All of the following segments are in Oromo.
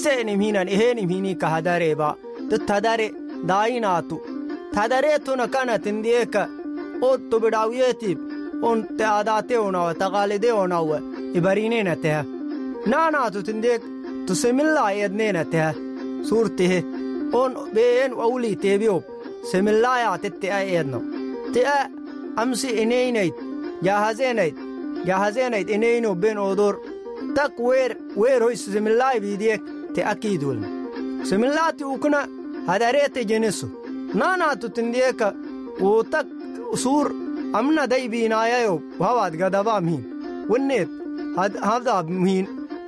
iseenim hinan iheenim hini ka hadareba tadare daayinaatu tadareetuna kana tindieka otto bidawiyetib on te adate onawa taqaalide onawa ibarinena teha naanaatu tindeek tusemillaa eedneena teha suurtihe on been awli teebiob semillaayaa tette a eedno te a amsi ineinayt jahazeenayt ineyno ben odor tak weer hoy semillaay biidiyek te akiidulna semillaati ukna hadareete jenisu naanaatu tindeeka uutak suur amna daybiinaayayo hawaad gadabaamhiin wenneed hadaabmiin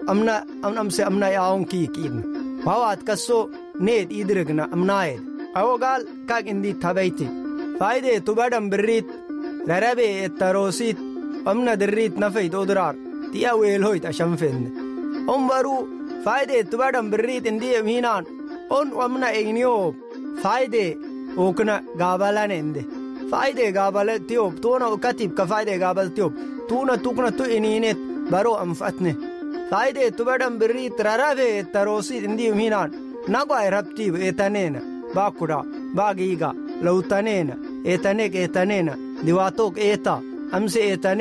amna yaawonkiikiidna hawaad kasso need idiregna amnaayed awogaal kaag indii tabayti faayidee tubadhan birriit rarabee ettaroosit amna dirriit nafayd oduraar ti'a weelhoyt ashanfenne on baruu faayidee tubadhan birriit indii miinaan on amna egniyoob faayidee ukna gaabalanende faayidee gaabalatiyob tuuna katibka faayidee gaabalatiyob tuuna tukna tu iniinet baroo anfatne faayidee tubadhan birriit rarabee ettaroosit indii miinaan nagwaay rabtiib eetaneena baakudaa baagiiga lawtaneena eetaneena diwaatoog eeta amse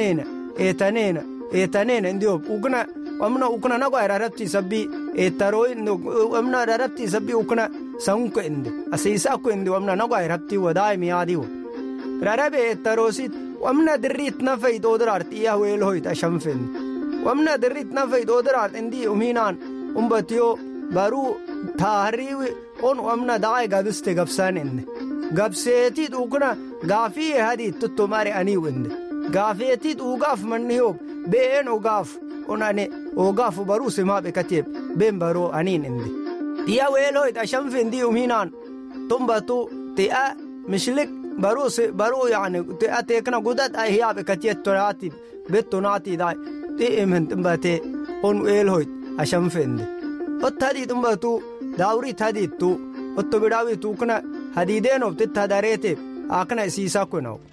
eetaneena indiob ukna nagwaay rarabtii sabbii eetarooy amna rarabtii sabbii ukna sanka inde asiisaku inde amna nagwaay rabtii wadaaymiyaadiwo rarabee eetaroosit amna dirriit nafayd odaraart iyah weelhoyt ashanfenne amna dirriit nafayd odaraart indii umiinaan umbatiyo baruu taahriiwi on amna daay gabiste gabsanenne gabseetid ukna gaafiye hadiid tuttumare aniiwende gaafeetid ugaaf manniyob been ugaaf onane ogaafu baruu simaabe katieb been baroo aniin ende tiya weelhoyt ashanfendii umhinaan tumbatu ti'a mishlik baruu yani ti'a teekna gudad ahiyaabe katiyettonaatib bettonaatiidaay ti'imhen tumbate on weelhoyt ashanfende ot hadiid umbatu daawrit hadiidtu otto bidhaawitu ukna hadiideenoob titta hadareeteeb akna isiisakunaw